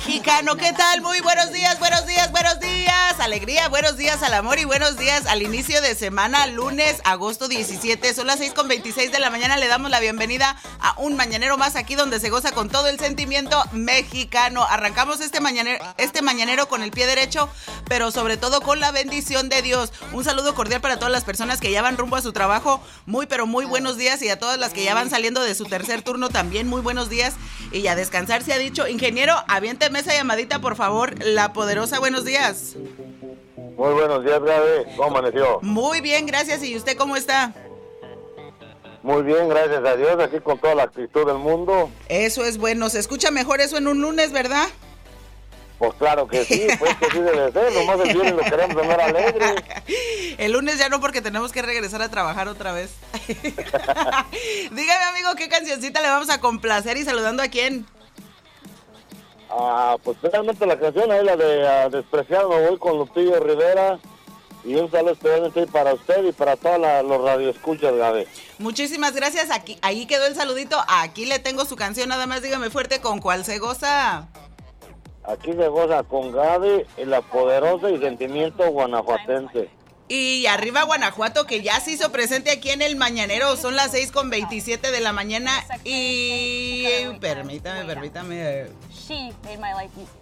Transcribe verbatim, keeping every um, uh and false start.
mexicano. ¿Qué tal? Muy buenos días, buenos días, buenos días. Alegría, buenos días al amor y buenos días al inicio de semana, lunes, agosto diecisiete. Son las seis con veintiséis de la mañana. Le damos la bienvenida a un mañanero más aquí donde se goza con todo el sentimiento mexicano. Arrancamos este mañanero, este mañanero con el pie derecho, pero sobre todo con la bendición de Dios. Un saludo cordial para todas las personas que ya van rumbo a su trabajo. Muy, pero muy buenos días. Y a todas las que ya van saliendo de su tercer turno también muy buenos días. Y a descansar se ha dicho. Ingeniero, aviénteme esa llamadita, por favor. La Poderosa, buenos días. Muy buenos días, Gaby. ¿Cómo amaneció? Muy bien, gracias. ¿Y usted cómo está? Muy bien, gracias a Dios. Aquí con toda la actitud del mundo. Eso es bueno. Se escucha mejor eso en un lunes, ¿verdad? Pues claro que sí, pues que sí debe ser. Nomás el viernes lo queremos andar alegre. El lunes ya no, porque tenemos que regresar a trabajar otra vez. Dígame, amigo, ¿qué cancioncita le vamos a complacer y saludando a quién? Ah, pues realmente la canción es la de uh, Despreciado Me Voy con Lupillo Rivera. Y un saludo especialmente para usted y para todos los radioescuchas, Gaby. Muchísimas gracias. Aquí, ahí quedó el saludito. Aquí le tengo su canción, nada más dígame fuerte con cuál se goza. Aquí se goza con Gaby, La Poderosa y Sentimiento Guanajuatense. Y arriba Guanajuato, que ya se hizo presente aquí en el mañanero. Son las seis con veintisiete de la mañana. Y permítame, permítame. She made my life easy.